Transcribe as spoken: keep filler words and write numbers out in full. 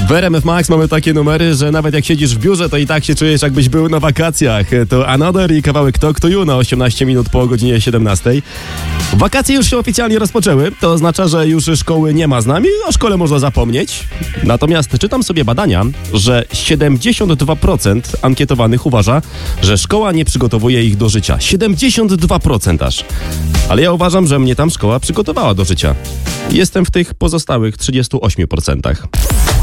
W R M F Max mamy takie numery, że nawet jak siedzisz w biurze, to i tak się czujesz, jakbyś był na wakacjach. To Another i kawałek Talk to You na osiemnaście minut po godzinie siedemnastej. Wakacje już się oficjalnie rozpoczęły, to oznacza, że już szkoły nie ma z nami, o szkole można zapomnieć. Natomiast czytam sobie badania, że siedemdziesiąt dwa procent ankietowanych uważa, że szkoła nie przygotowuje ich do życia. siedemdziesiąt dwa procent aż. Ale ja uważam, że mnie tam szkoła przygotowała do życia. Jestem w tych pozostałych trzydziestu ośmiu procentach.